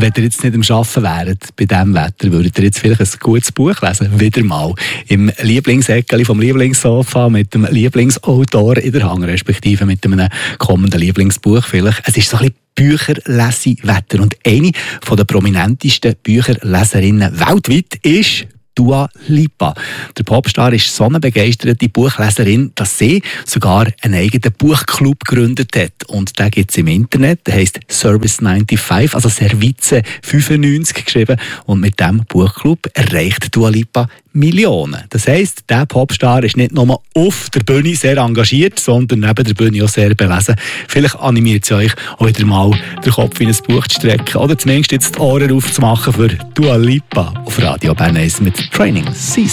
Wenn ihr jetzt nicht am Arbeiten wäret, bei diesem Wetter, würdet ihr jetzt vielleicht ein gutes Buch lesen? Wieder mal. Im Lieblingseckeli vom Lieblingssofa mit dem Lieblingsautor in der Hand, respektive mit einem kommenden Lieblingsbuch vielleicht. Es ist so ein bisschen Bücherlesewetter. Und eine der prominentesten Bücherleserinnen weltweit ist Dua Lipa. Der Popstar ist so eine begeisterte Buchleserin, dass sie sogar einen eigenen Buchclub gegründet hat. Und den gibt es im Internet. Der heisst Service 95, also Service 95 geschrieben. Und mit diesem Buchclub erreicht Dua Lipa Millionen. Das heisst, der Popstar ist nicht nur auf der Bühne sehr engagiert, sondern neben der Bühne auch sehr belesen. Vielleicht animiert es euch auch wieder mal, den Kopf in ein Buch zu strecken oder zumindest jetzt die Ohren aufzumachen für Dua Lipa auf Radio Bern 1 mit Training Season.